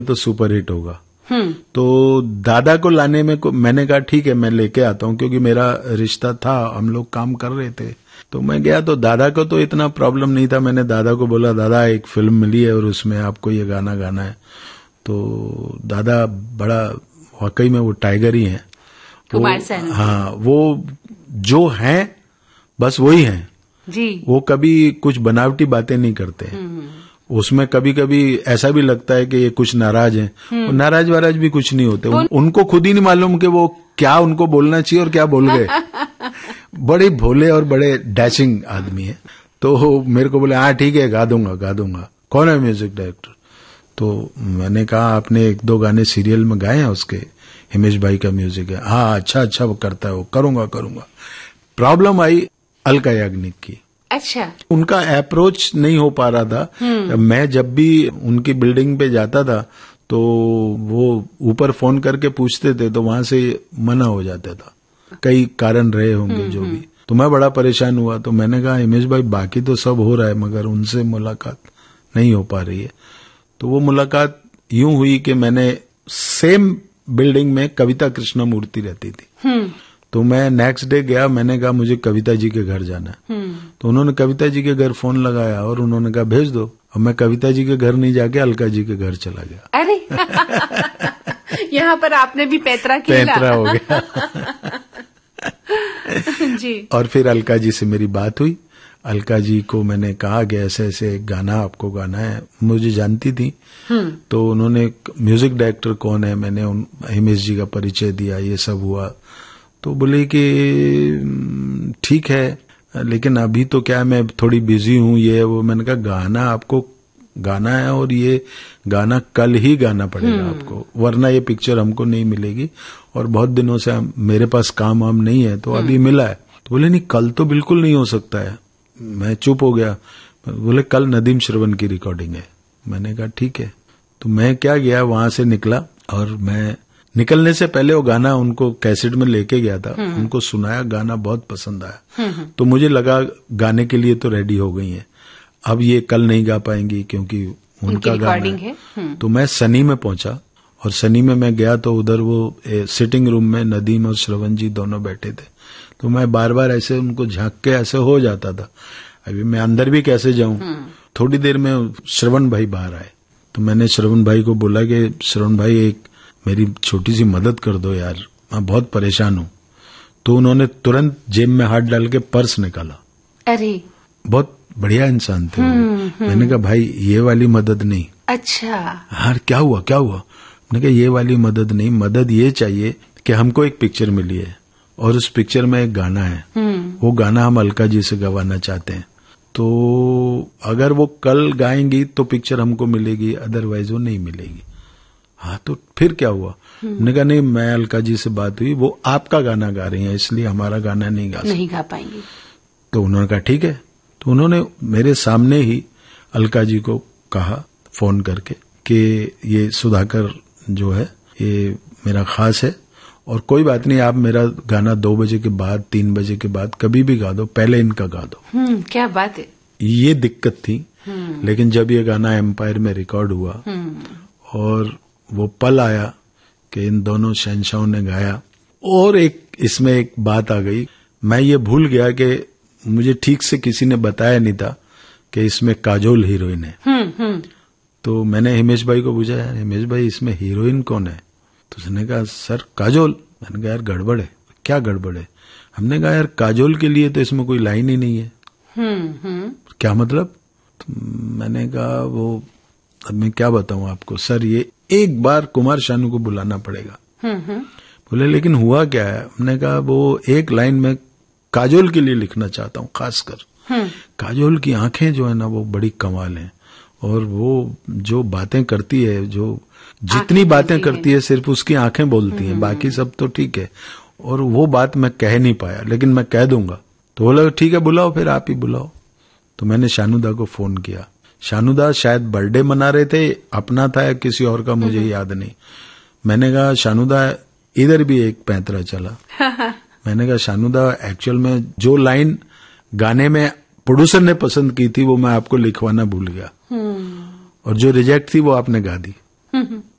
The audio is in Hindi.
तो सुपर हिट होगा। तो दादा को लाने में मैंने कहा ठीक है मैं लेके आता हूँ, क्योंकि मेरा रिश्ता था, हम लोग काम कर रहे थे। तो मैं गया तो दादा को तो इतना प्रॉब्लम नहीं था। मैंने दादा को बोला दादा एक फिल्म मिली है और उसमें आपको ये गाना गाना है। तो दादा बड़ा वाकई में वो टाइगर ही हैं। कुमार सानू। हाँ, वो जो हैं बस वही हैं जी। वो कभी कुछ बनावटी बातें नहीं करते हैं। उसमें कभी कभी ऐसा भी लगता है कि ये कुछ नाराज हैं। वो नाराज वाराज भी कुछ नहीं होते। उनको खुद ही नहीं मालूम कि वो क्या उनको बोलना चाहिए और क्या बोल गए। बड़े भोले और बड़े डैशिंग आदमी है। तो मेरे को बोले हाँ ठीक है गा दूंगा। कौन है म्यूजिक डायरेक्टर? तो मैंने कहा आपने एक दो गाने सीरियल में गाए हैं उसके, हिमेश भाई का म्यूजिक है। हाँ अच्छा वो करता है, वो करूंगा। प्रॉब्लम आई अलका याग्निक की। अच्छा। उनका अप्रोच नहीं हो पा रहा था। मैं जब भी उनकी बिल्डिंग पे जाता था तो वो ऊपर फोन करके पूछते थे तो वहां से मना हो जाता था, कई कारण रहे होंगे जो भी। तो मैं बड़ा परेशान हुआ। तो मैंने कहा हिमेश भाई बाकी तो सब हो रहा है मगर उनसे मुलाकात नहीं हो पा रही है। तो वो मुलाकात यूं हुई कि मैंने सेम बिल्डिंग में कविता कृष्णमूर्ति रहती थी। तो मैं नेक्स्ट डे गया, मैंने कहा मुझे कविता जी के घर जाना है। तो उन्होंने कविता जी के घर फोन लगाया और उन्होंने कहा भेज दो। और मैं कविता जी के घर नहीं जाके अलका जी के घर चला गया। अरे यहाँ पर आपने भी पैतरा हो गया। जी। और फिर अलका जी से मेरी बात हुई। अलका जी को मैंने कहा कि ऐसे ऐसे गाना आपको गाना है, मुझे जानती थी। तो उन्होंने म्यूजिक डायरेक्टर कौन है, मैंने हिमेश जी का परिचय दिया, ये सब हुआ। तो बोले कि ठीक है लेकिन अभी तो क्या मैं थोड़ी बिजी हूँ, ये वो। मैंने कहा गाना आपको गाना है और ये गाना कल ही गाना पड़ेगा आपको, वरना ये पिक्चर हमको नहीं मिलेगी और बहुत दिनों से मेरे पास काम वाम नहीं है, तो अभी मिला है। तो बोले नहीं कल तो बिल्कुल नहीं हो सकता है। मैं चुप हो गया। बोले कल नदीम श्रवण की रिकॉर्डिंग है। मैंने कहा ठीक है। तो मैं क्या गया, वहां से निकला और मैं निकलने से पहले वो गाना उनको कैसेट में लेके गया था, उनको सुनाया, गाना बहुत पसंद आया। तो मुझे लगा गाने के लिए तो रेडी हो गई हैं, अब ये कल नहीं गा पाएंगी क्योंकि उनका गाना है। तो मैं सनी में पहुंचा और सनी में मैं गया तो उधर वो सिटिंग रूम में नदीम और श्रवण जी दोनों बैठे थे। तो मैं बार बार ऐसे उनको झांक के ऐसे हो जाता था, अभी मैं अंदर भी कैसे जाऊं। थोड़ी देर में श्रवण भाई बाहर आए। तो मैंने श्रवण भाई को बोला कि श्रवण भाई एक मेरी छोटी सी मदद कर दो यार, मैं बहुत परेशान हूं। तो उन्होंने तुरंत जेब में हाथ डाल के पर्स निकाला। अरे बहुत बढ़िया इंसान थे। मैंने कहा भाई ये वाली मदद नहीं। अच्छा। हाँ क्या हुआ? मैंने कहा ये वाली मदद नहीं, मदद ये चाहिए कि हमको एक पिक्चर मिली है और उस पिक्चर में एक गाना है, वो गाना हम अलका जी से गवाना चाहते हैं। तो अगर वो कल गाएंगी तो पिक्चर हमको मिलेगी, अदरवाइज वो नहीं मिलेगी। हाँ तो फिर क्या हुआ? मैंने कहा नहीं, मैं अलका जी से बात हुई, वो आपका गाना गा रही हैं इसलिए हमारा गाना नहीं गा पाएंगी। तो उन्होंने कहा ठीक है। तो उन्होंने मेरे सामने ही अलका जी को कहा फोन करके कि ये सुधाकर जो है ये मेरा खास है और कोई बात नहीं, आप मेरा गाना 2 बजे के बाद 3 बजे के बाद कभी भी गा दो, पहले इनका गा दो। क्या बात है। ये दिक्कत थी। लेकिन जब ये गाना एम्पायर में रिकॉर्ड हुआ और वो पल आया कि इन दोनों शहंशाहों ने गाया, और इसमें एक बात आ गई, मैं ये भूल गया कि मुझे ठीक से किसी ने बताया नहीं था कि इसमें काजोल हीरोइन है। तो मैंने हिमेश भाई को पूछा यार हिमेश भाई इसमें हीरोइन कौन है? तो उसने कहा सर काजोल। मैंने कहा यार गड़बड़ है। क्या गड़बड़ है? हमने कहा यार काजोल के लिए तो इसमें कोई लाइन ही नहीं है। क्या मतलब? तो मैंने कहा वो अब मैं क्या बताऊं आपको सर, ये एक बार कुमार शानू को बुलाना पड़ेगा। बोले लेकिन हुआ क्या है? हमने कहा वो एक लाइन में काजोल के लिए लिखना चाहता हूं खासकर। काजोल की आंखें जो है ना वो बड़ी कमाल हैं और वो जो बातें करती है, जो जितनी बातें करती है सिर्फ उसकी आंखें बोलती हैं, बाकी सब तो ठीक है। और वो बात मैं कह नहीं पाया लेकिन मैं कह दूंगा। तो बोला ठीक है बुलाओ, फिर आप ही बुलाओ। तो मैंने शानुदा को फोन किया। शानुदा शायद बर्थडे मना रहे थे, अपना था या किसी और का मुझे याद नहीं। मैंने कहा शानुदा इधर भी एक पैंतरा चला। मैंने कहा शानुदा एक्चुअल में जो लाइन गाने में प्रोड्यूसर ने पसंद की थी वो मैं आपको लिखवाना भूल गया और जो रिजेक्ट थी वो आपने गा दी।